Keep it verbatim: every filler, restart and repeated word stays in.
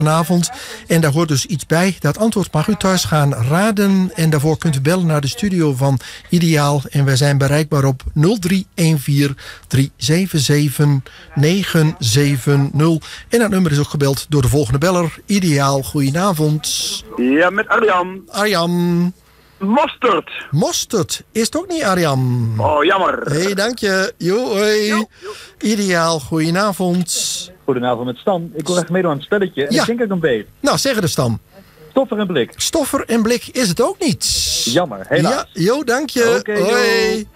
vanavond. En daar hoort dus iets bij. Dat antwoord mag u thuis gaan raden. En daarvoor kunt u bellen naar de studio van Ideaal. En wij zijn bereikbaar op nul drie een vier drie zeven zeven negen zeven nul. En dat nummer is ook gebeld door de volgende beller. Ideaal, goedenavond. Ja, met Arjan. Arjan. Mosterd. Mosterd. Is het ook niet, Arjan? Oh, jammer. Hé, hey, dank je. Jo, hoi. Jo, jo. Ideaal, goedenavond. Goedenavond met Stan. Ik wil echt meedoen aan het spelletje. En Ja. ik denk dat ik hem weet. Nou, zeg het eens dan. Stoffer en blik. Stoffer en blik is het ook niet. Jammer, helaas. Ja, jo, dank je. Oké, jo. Hoi.